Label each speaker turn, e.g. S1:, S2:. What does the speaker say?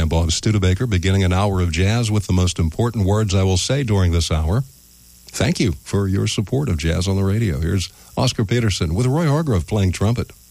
S1: am Bob Studebaker, beginning an hour of jazz with the most important words I will say during this hour. Thank you for your support of Jazz on the Radio. Here's Oscar Peterson with Roy Hargrove playing trumpet.